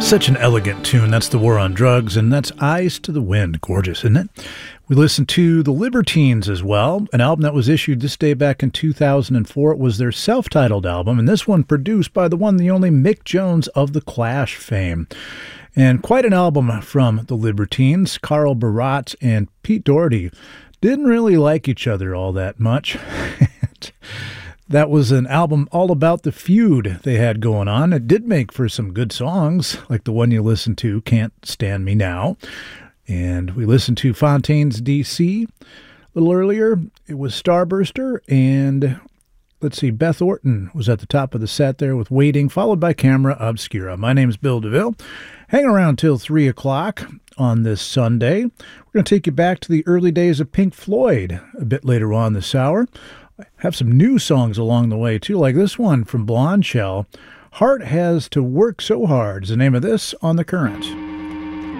Such an elegant tune. That's The War on Drugs, and that's Eyes to the Wind. Gorgeous, isn't it? We listened to The Libertines as well, an album that was issued this day back in 2004. It was their self-titled album, and this one produced by the one, the only Mick Jones of The Clash fame. And quite an album from The Libertines. Carl Barat and Pete Doherty didn't really like each other all that much. That was an album all about the feud they had going on. It did make for some good songs, like the one you listened to, Can't Stand Me Now. And we listened to Fontaines DC a little earlier. It was Starburster, and let's see, Beth Orton was at the top of the set there with Waiting, followed by Camera Obscura. My name's Bill DeVille. Hang around till 3 o'clock on this Sunday. We're going to take you back to the early days of Pink Floyd a bit later on this hour. Have some new songs along the way, too, like this one from Blonde Shell. Heart Has to Work So Hard is the name of this on The Current.